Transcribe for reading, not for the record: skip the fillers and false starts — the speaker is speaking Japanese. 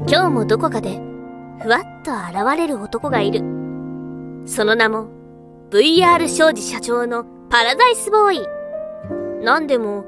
今日もどこかでふわっと現れる男がいる。その名も VR 商事社長のパラダイスボーイ。なんでも